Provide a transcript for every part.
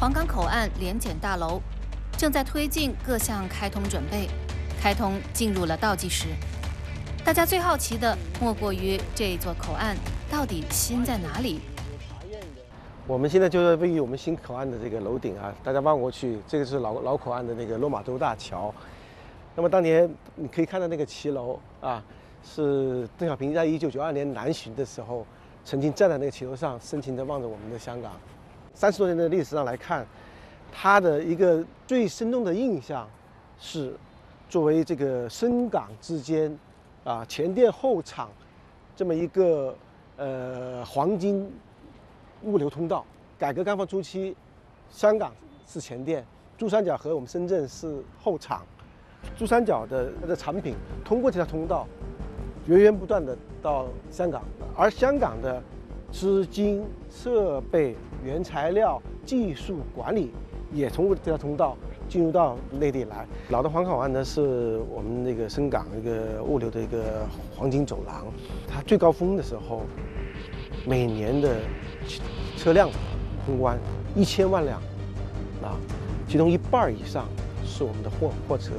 黄冈口岸联检大楼正在推进各项开通准备，开通进入了倒计时。大家最好奇的莫过于这座口岸到底新在哪里？ 我们现在就是位于我们新口岸的这个楼顶啊，大家望过去，这个是老口岸的那个落马洲大桥。那么当年你可以看到那个骑楼啊，是邓小平在1992年南巡的时候，曾经站在那个骑楼上，深情地望着我们的香港。30多年的历史上来看，它的一个最生动的印象是，作为这个深港之间啊前店后厂这么一个黄金物流通道。改革开放初期，香港是前店，珠三角和我们深圳是后厂。珠三角的产品通过这条通道源源不断的到香港，而香港的资金、设备、原材料、技术管理也通过这条通道进入到内地来。老的黄口岸呢，是我们那个深港一个物流的一个黄金走廊。它最高峰的时候，每年的车辆通关1000万辆啊，其中1半以上是我们的货车。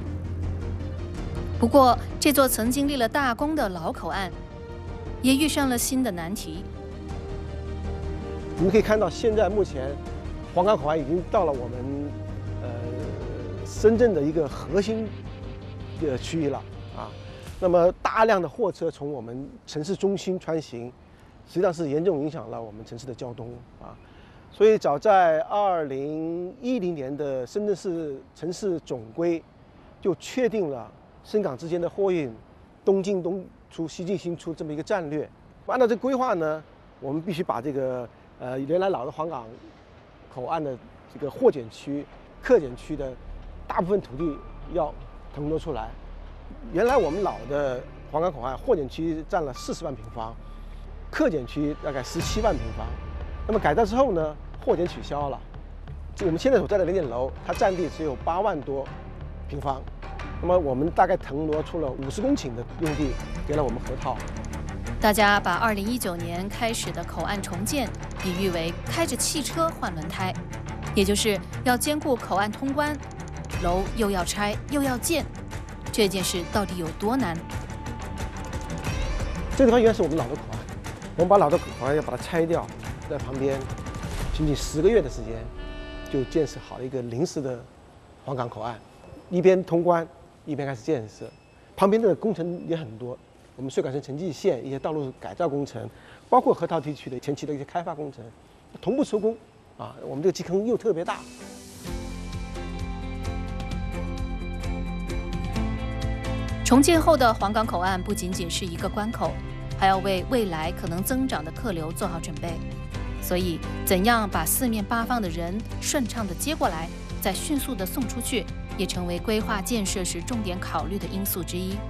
不过，这座曾经立了大功的老口岸，也遇上了新的难题。 你们可以看到，现在目前黄冈口岸已经到了我们深圳的一个核心的区域了啊。那么大量的货车从我们城市中心穿行，实际上是严重影响了我们城市的交通啊。所以早在2010年的深圳市城市总规就确定了深港之间的货运东进东出、西进西出这么一个战略。按照这个规划呢，我们必须把这个原来老的黄冈口岸的这个货检区、客检区的大部分土地要腾挪出来。原来我们老的黄冈口岸货检区占了40万平方，客检区大概17万平方。那么改造之后呢，货检取消了。我们现在所在的联检楼，它占地只有8万多平方。那么我们大概腾挪出了50公顷的用地给了我们河套。 大家把2019年开始的口岸重建比喻为开着汽车换轮胎，也就是要兼顾口岸通关，楼又要拆又要建，这件事到底有多难？ 这个地方原来是我们老的口岸，我们把老的口岸要把它拆掉，在旁边仅10个月的时间，就建设好了一个临时的黄冈口岸，一边通关一边开始建设，旁边的工程也很多。我们穗港深城际线一些道路改造工程，包括河套地区的前期的一些开发工程，同步收工啊。我们这个基坑又特别大。 重建后的黄冈口岸不仅仅是一个关口，还要为未来可能增长的客流做好准备。所以，怎样把四面八方的人顺畅地接过来，再迅速地送出去，也成为规划建设时重点考虑的因素之一。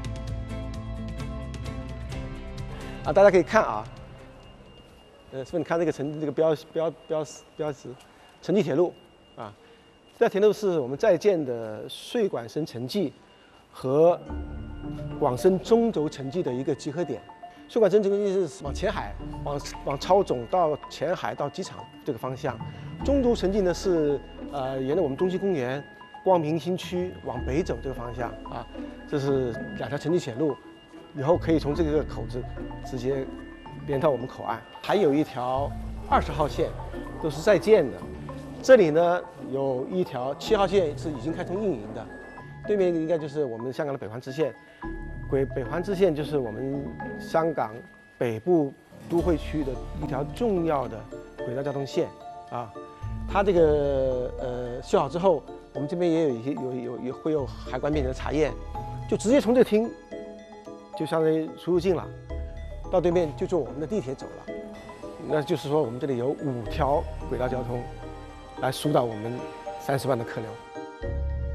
大家可以看啊，是不是？你看这个标识，城际铁路啊，这条铁路是我们在建的穗莞深城际和广深中轴城际的一个集合点。穗莞深城际是往前海、往超总到前海到机场这个方向，中轴城际呢是沿着我们中西公园、光明新区往北走这个方向啊。这是2条城际铁路。以后可以从这个口子直接连到我们口岸，还有一条20号线，都是在建的。这里呢有一条7号线是已经开通运营的，对面应该就是我们香港的北环支线。北环支线就是我们香港北部都会区的一条重要的轨道交通线啊。它这个修好之后，我们这边也有一些会有海关面的查验，就直接从这个厅。就相当于出入境了，到对面就坐我们的地铁走了。那就是说，我们这里有5条轨道交通，来疏导我们30万的客流。